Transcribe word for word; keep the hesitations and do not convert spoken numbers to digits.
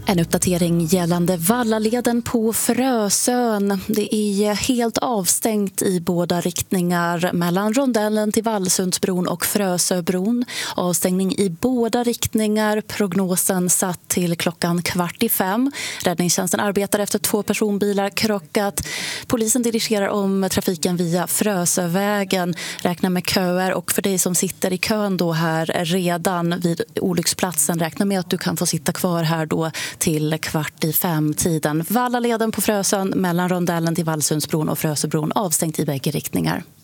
En uppdatering gällande Vallaleden på Frösön. Det är helt avstängt i båda riktningar mellan rondellen till Vallsundsbron och Frösöbron. Avstängning i båda riktningar. Prognosen satt till klockan kvart i fem. Räddningstjänsten arbetar efter två personbilar krockat. Polisen dirigerar om trafiken via Frösövägen. Räknar med köer, och för dig som sitter i kön då här redan vid olycksplatsen, räkna med att du kan få sitta kvar här då till kvart i fem tiden. Vallaleden på Frösön mellan rondellen till Vallsundsbron och Frösöbron avstängt i bägge riktningar.